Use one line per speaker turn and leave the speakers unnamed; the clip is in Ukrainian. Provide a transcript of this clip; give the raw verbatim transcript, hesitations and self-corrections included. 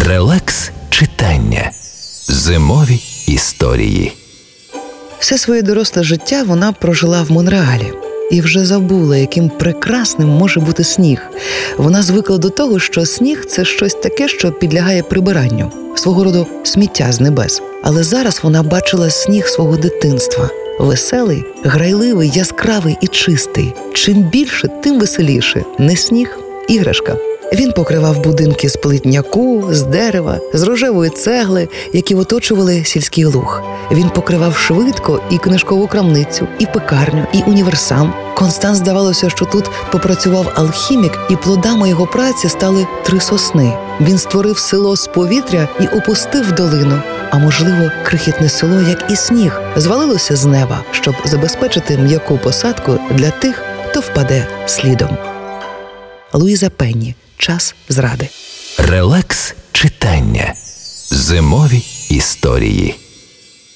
Релакс читання. Зимові історії.
Все своє доросле життя вона прожила в Монреалі. І вже забула, яким прекрасним може бути сніг. Вона звикла до того, що сніг – це щось таке, що підлягає прибиранню. Свого роду сміття з небес. Але зараз вона бачила сніг свого дитинства. Веселий, грайливий, яскравий і чистий. Чим більше, тим веселіше. Не сніг – іграшка. Він покривав будинки з плитняку, з дерева, з рожевої цегли, які оточували сільський луг. Він покривав швидко і книжкову крамницю, і пекарню, і універсам. Констанс здавалося, що тут попрацював алхімік, і плодами його праці стали три сосни. Він створив село з повітря і опустив долину. А можливо, крихітне село, як і сніг, звалилося з неба, щоб забезпечити м'яку посадку для тих, хто впаде слідом. Луїза Пенні. Час зради.
Релакс читання. Зимові історії.